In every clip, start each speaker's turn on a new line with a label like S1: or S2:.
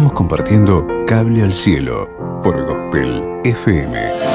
S1: Estamos compartiendo Cable al Cielo por Gospel FM.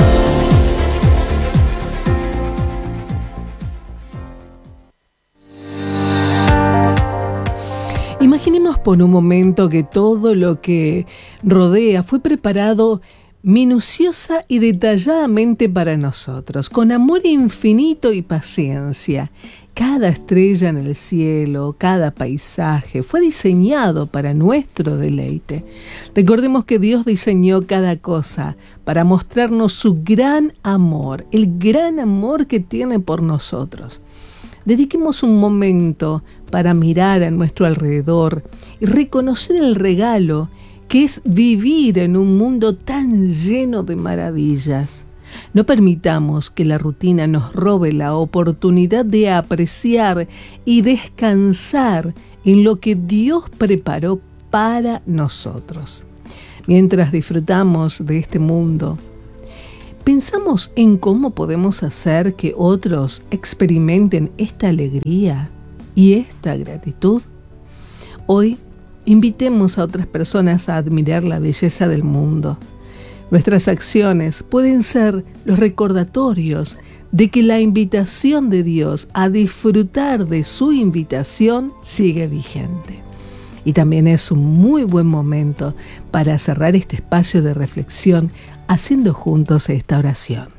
S2: Imaginemos por un momento que todo lo que rodea fue preparado minuciosa y detalladamente para nosotros, con amor infinito y paciencia. Cada estrella en el cielo, cada paisaje fue diseñado para nuestro deleite. Recordemos que Dios diseñó cada cosa para mostrarnos su gran amor, el gran amor que tiene por nosotros. Dediquemos un momento para mirar a nuestro alrededor y reconocer el regalo que es vivir en un mundo tan lleno de maravillas. No permitamos que la rutina nos robe la oportunidad de apreciar y descansar en lo que Dios preparó para nosotros. Mientras disfrutamos de este mundo, pensamos en cómo podemos hacer que otros experimenten esta alegría y esta gratitud. Hoy, invitemos a otras personas a admirar la belleza del mundo. Nuestras acciones pueden ser los recordatorios de que la invitación de Dios a disfrutar de su invitación sigue vigente. Y también es un muy buen momento para cerrar este espacio de reflexión haciendo juntos esta oración.